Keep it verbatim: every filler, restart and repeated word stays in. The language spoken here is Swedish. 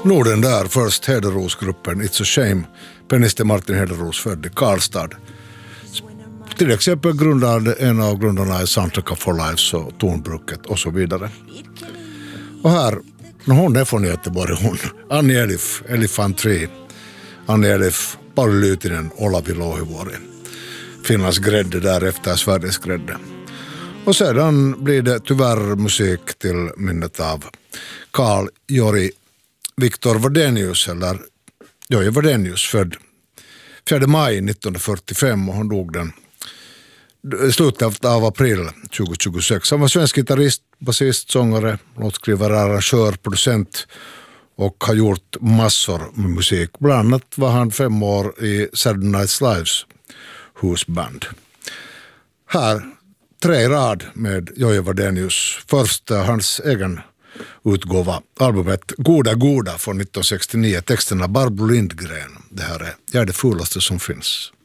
Norden där, först Hederosgruppen It's a Shame, pianisten Martin Hederos född i Karlstad. Till exempel grundade en av grundarna i Soundtrack for Lives och Tonbruket och så vidare. Och här, hon är från Göteborg, hon, Annie Elif, Elefantri, Annie Elif, Pauli Lyytinen, Olavi Louhivuori. Finlands grädde där efter Sveriges grädde. Och sedan blir det tyvärr musik till minnet av Carl Jori Viktor Wadenius, eller Jori Wadenius, född fjärde maj nittonhundrafyrtiofem och hon dog den slutet av april tjugohundratjugosex. Han var svensk gitarrist, basist, sångare, låtskrivare, arrangör, producent och har gjort massor med musik. Bland annat var han fem år i Saturday Night Lives husband. Här tre i rad med Jori Wadenius. Först hans egen utgåva, albumet Goda Goda från nittonhundrasextionio, texterna Barbro Lindgren. Det här är, ja, det fulaste som finns.